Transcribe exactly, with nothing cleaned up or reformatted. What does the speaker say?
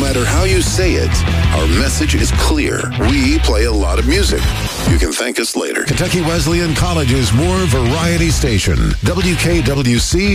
matter how you say it, our message is clear. We play a lot of music. You can thank us later. Kentucky Wesleyan College's more variety station, W K W C